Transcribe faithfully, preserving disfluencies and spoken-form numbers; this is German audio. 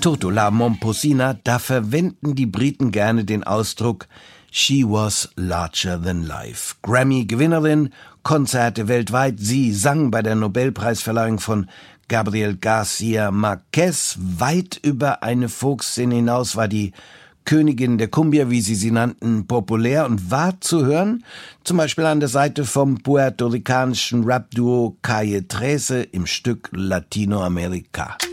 Toto La Momposina, da verwenden die Briten gerne den Ausdruck She was larger than life. Grammy-Gewinnerin, Konzerte weltweit. Sie sang bei der Nobelpreisverleihung von Gabriel García Márquez. Weit über eine Folkszene hinaus war die Königin der Cumbia, wie sie sie nannten, populär und war zu hören, zum Beispiel an der Seite vom puerto-ricanischen Rap-Duo Calle trece im Stück Latinoamerika.